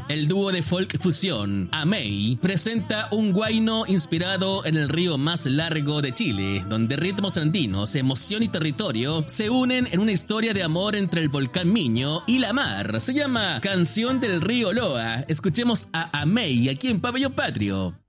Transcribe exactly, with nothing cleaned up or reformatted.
El dúo de folk fusión Amey presenta un huayno inspirado en el río más largo de Chile, donde ritmos andinos, emoción y territorio se unen en una historia de amor entre el volcán Miño y la mar. Se llama Canción del Río Loa. Escuchemos a Amey aquí en Pabellón Patrio.